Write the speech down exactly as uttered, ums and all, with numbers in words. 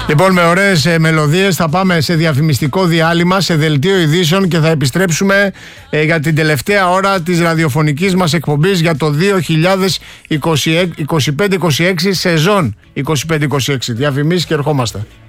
Λοιπόν, με ωραίες ε, μελωδίες θα πάμε σε διαφημιστικό διάλειμμα, σε δελτίο ειδήσεων και θα επιστρέψουμε ε, για την τελευταία ώρα της ραδιοφωνικής μας εκπομπής για το δύο χιλιάδες είκοσι πέντε είκοσι έξι σεζόν είκοσι πέντε είκοσι έξι. Διαφημίσεις και ερχόμαστε.